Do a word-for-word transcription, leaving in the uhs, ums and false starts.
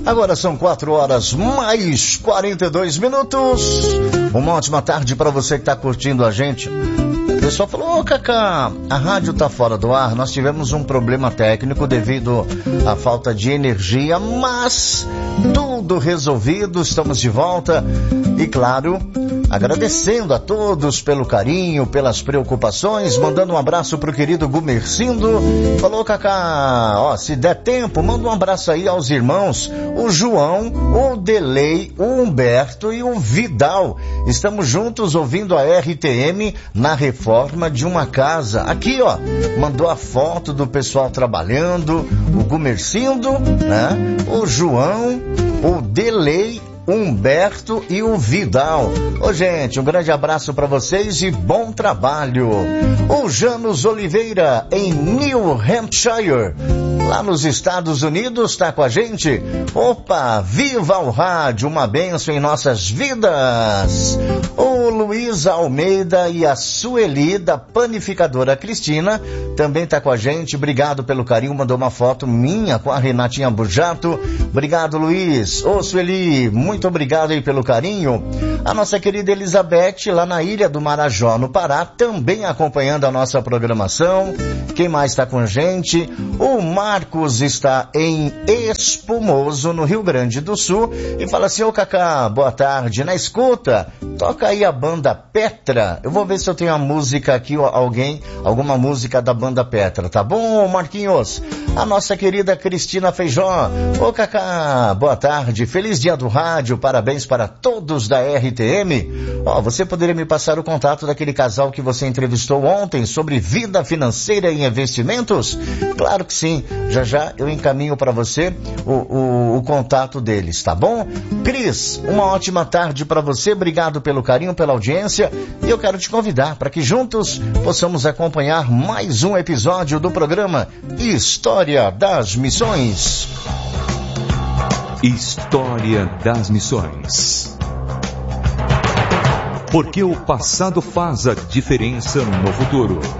Agora são quatro horas mais quarenta e dois minutos. Uma ótima tarde para você que está curtindo a gente. O pessoal falou: ô Cacá, a rádio tá fora do ar, nós tivemos um problema técnico devido à falta de energia, mas tudo resolvido, estamos de volta. E claro, agradecendo a todos pelo carinho, pelas preocupações, mandando um abraço pro querido Gumercindo. Falou: Cacá, ó, se der tempo, manda um abraço aí aos irmãos, o João, o Delei, o Humberto e o Vidal. Estamos juntos ouvindo a R T M na reforma de uma casa. Aqui, ó, mandou a foto do pessoal trabalhando, o Gumercindo, né? O João, o Delei, Humberto e o Vidal. Ô gente, um grande abraço para vocês e bom trabalho. O Janus Oliveira, em New Hampshire, lá nos Estados Unidos, tá com a gente. Opa, viva o rádio, uma bênção em nossas vidas. O Luiz Almeida e a Sueli, da panificadora Cristina, também tá com a gente. Obrigado pelo carinho, mandou uma foto minha com a Renatinha Burjato. Obrigado, Luiz. Ô Sueli, muito obrigado aí pelo carinho. A nossa querida Elizabeth, lá na Ilha do Marajó, no Pará, também acompanhando a nossa programação. Quem mais está com a gente? O Marcos está em Espumoso, no Rio Grande do Sul, e fala assim: ô Cacá, boa tarde, na escuta, toca aí a banda Petra. Eu vou ver se eu tenho a música aqui, alguém, alguma música da banda Petra, tá bom, Marquinhos? A nossa querida Cristina Feijó: ô Cacá, boa tarde, feliz dia do rádio, parabéns para todos da R T M. Ó, você poderia me passar o contato daquele casal que você entrevistou ontem sobre vida financeira e investimentos? Claro que sim, já já eu encaminho para você o, o, o contato deles, tá bom? Cris, uma ótima tarde para você, obrigado pelo carinho, pela audiência, e eu quero te convidar para que juntos possamos acompanhar mais um episódio do programa História das Missões. História das Missões. Porque o passado faz a diferença no futuro.